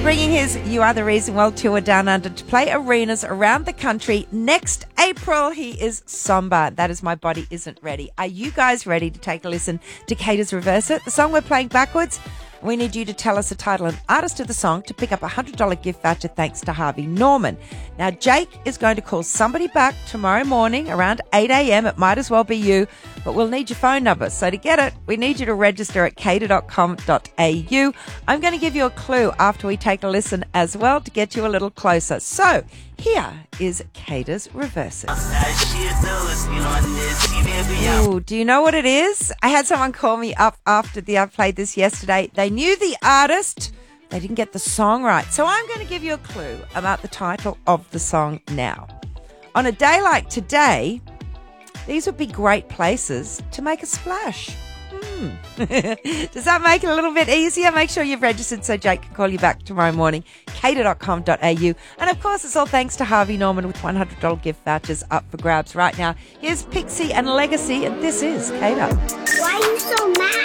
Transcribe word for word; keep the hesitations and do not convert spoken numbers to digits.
bringing his You Are the Reason World Tour down under to play arenas around the country next April. He is somber. That is My Body Isn't Ready. Are you guys ready to take a listen to Cater's Reverse It? The song we're playing backwards. We need you to tell us the title and artist of the song to pick up a one hundred dollars gift voucher thanks to Harvey Norman. Now, Jake is going to call somebody back tomorrow morning around eight a.m. It might as well be you, but we'll need your phone number. So to get it, we need you to register at cater dot com dot a u. I'm going to give you a clue after we take a listen as well to get you a little closer. So here is Cater's Reverse It. Ooh, do you know what it is? I had someone call me up after the I played this yesterday. They knew the artist. They didn't get the song right. So I'm going to give you a clue about the title of the song now. On a day like today, these would be great places to make a splash. Hmm. Does that make it a little bit easier? Make sure you've registered so Jake can call you back tomorrow morning. cater dot com dot a u. And of course, it's all thanks to Harvey Norman with one hundred dollars gift vouchers up for grabs right now. Here's Pixie and Legacy, and this is Cater. Why are you so mad?